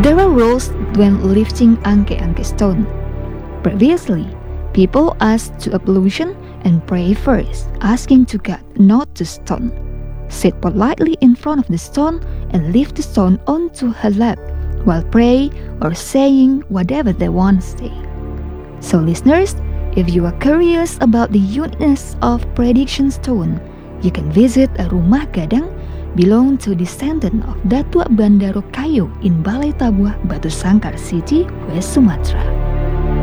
There are rules when lifting angke-angke stone. Previously, people asked to ablution and pray first, asking to God not to stone. Sit politely in front of the stone and lift the stone onto her lap while pray or saying whatever they want to say. So listeners, if you are curious about the uniqueness of prediction stone, you can visit a rumah gadang belong to descendant of Datuk Bandaro Kayu in Balai Tabuah, Batu Sangkar City, West Sumatra.